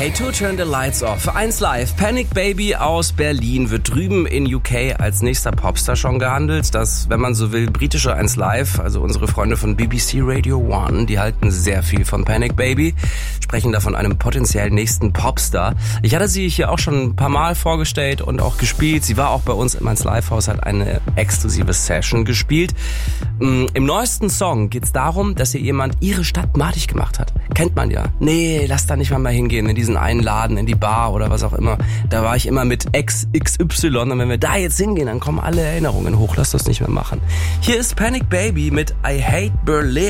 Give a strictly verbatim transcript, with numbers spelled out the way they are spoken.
Hey to turn the lights off. eins live. Panic Baby aus Berlin wird drüben in U K als nächster Popstar schon gehandelt. Das, wenn man so will, britische eins live, also unsere Freunde von B B C Radio One, die halten sehr viel von Panic Baby, sprechen da von einem potenziellen nächsten Popstar. Ich hatte sie hier auch schon ein paar Mal vorgestellt und auch gespielt. Sie war auch bei uns im eins live Haus, hat eine exklusive Session gespielt. Im neuesten Song geht's darum, dass ihr jemand ihre Stadt madig gemacht hat. Kennt man ja. Nee, lass da nicht mal mal hingehen in diesen einen Laden, in die Bar oder was auch immer. Da war ich immer mit Ex X Y und wenn wir da jetzt hingehen, dann kommen alle Erinnerungen hoch. Lass das nicht mehr machen. Hier ist Panic Baby mit I Hate Berlin.